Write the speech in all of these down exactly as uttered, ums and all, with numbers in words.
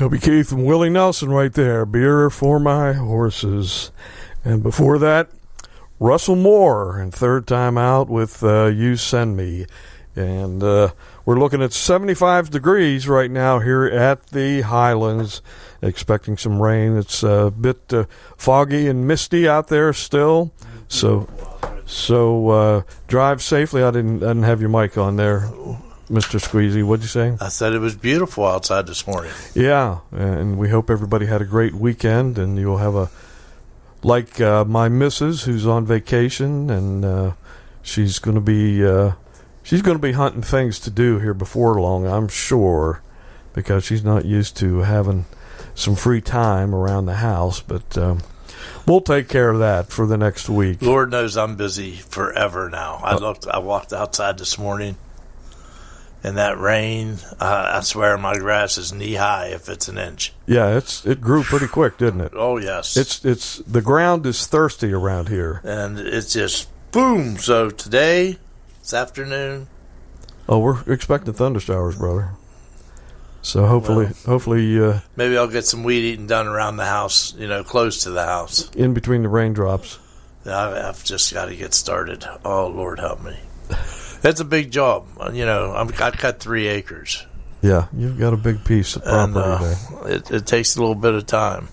Toby Keith and Willie Nelson right there. Beer for my horses. And before that, Russell Moore, and third time out with uh, You Send Me. And uh, we're looking at seventy-five degrees right now here at the Highlands, expecting some rain. It's a bit uh, foggy and misty out there still. So so uh, drive safely. I didn't, I didn't have your mic on there, Mister Squeezy. What'd you say? I said it was beautiful outside this morning. Yeah, and we hope everybody had a great weekend, and you'll have a, like uh, my missus who's on vacation, and uh, she's going to be uh, she's going to be hunting things to do here before long, I'm sure, because she's not used to having some free time around the house. But um, we'll take care of that for the next week. Lord knows I'm busy forever now. I looked. I walked outside this morning. In that rain, uh, I swear my grass is knee high if it's an inch. Yeah, it's it grew pretty quick, didn't it? Oh yes. It's it's the ground is thirsty around here, and it's just boom. So today, this afternoon. Oh, we're expecting thunder showers, brother. So hopefully, well, hopefully, uh, maybe I'll get some weed eating done around the house. You know, close to the house, in between the raindrops. I've just got to get started. Oh Lord, help me. That's a big job. You know, I'm, I've cut three acres. Yeah, you've got a big piece of property and, uh, there. It, it takes a little bit of time.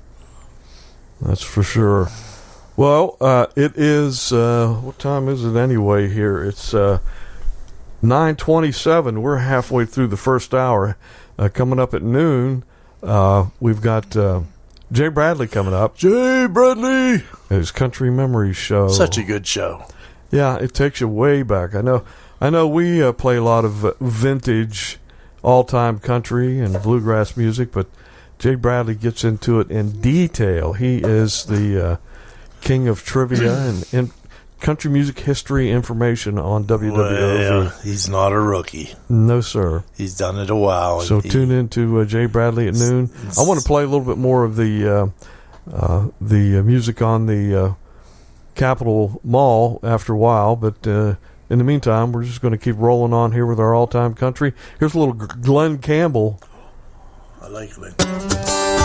That's for sure. Well, uh, it is, uh, what time is it anyway here? It's uh, nine twenty-seven. We're halfway through the first hour. Uh, coming up at noon, uh, we've got uh, Jay Bradley coming up. Jay Bradley! His Country Memories show. Such a good show. Yeah, it takes you way back. I know I know we uh, play a lot of uh, vintage, all-time country and bluegrass music, but Jay Bradley gets into it in detail. He is the uh, king of trivia and in country music history information on W W O V. Well, he's not a rookie. No, sir. He's done it a while. So he, tune in to uh, Jay Bradley at noon. I want to play a little bit more of the, uh, uh, the uh, music on the... Uh, Capitol Mall after a while, but uh, in the meantime, we're just going to keep rolling on here with our all-time country. Here's a little Glenn Campbell. I like Glenn.